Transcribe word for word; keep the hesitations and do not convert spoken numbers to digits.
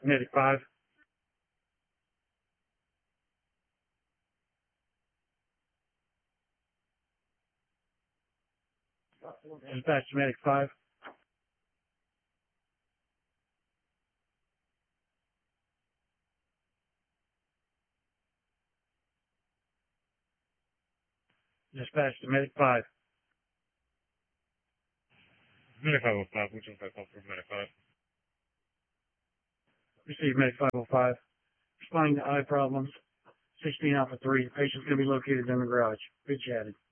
Medic five. Dispatch to Medic five. Dispatch to Medic five. Medic five oh five, which one call for Medic five? Receive Medic five oh five. Responding to eye problems. sixteen Alpha three. Patient's going to be located in the garage. Good chatting.